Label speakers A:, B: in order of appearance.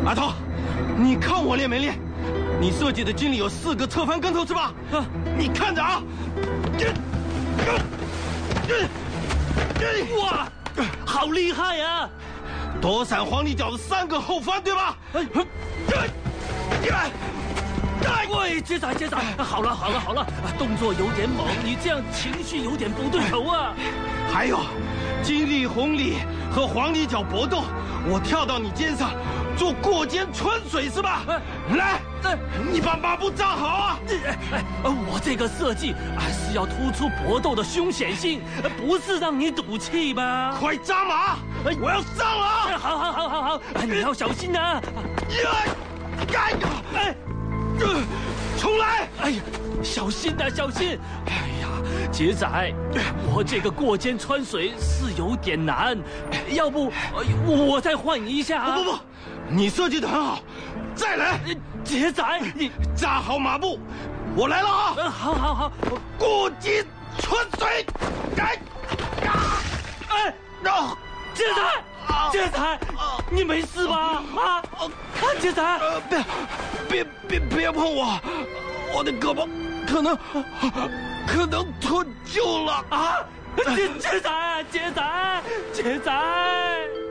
A: 阿头，你看我练没练？你设计的经理有4个侧翻跟头是吧？啊，你看着啊！
B: 哇，好厉害呀！
A: 躲闪黄泥脚的3个后翻，对吧？
B: 喂，杰仔，好了，动作有点猛，你这样情绪有点不对头啊。
A: 还有，金力、红力和黄泥脚搏斗，我跳到你肩上做过肩穿水是吧？来，你把马步扎好啊！
B: 我这个设计是要突出搏斗的凶险性，不是让你赌气吧？
A: 快扎马！我要上了啊！
B: 好，你要小心啊！
A: 重来！
B: 哎呀，小心啊，小心！哎呀，杰仔，我这个过肩穿水是有点难，要不我再换一下啊？
A: 不，你设计的很好，再来！
B: 杰仔，你
A: 扎好马步，我来了啊！
B: 好，
A: 过肩穿水！
B: 杰仔，你没事吧？啊，杰仔，
A: 别碰我，我的胳膊可能脱臼了
B: 啊！杰仔。